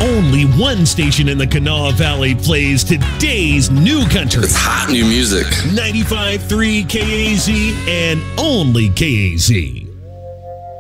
only one station in the Kanawha Valley plays today's new country. It's hot new music. 95.3 KAZ and only KAZ.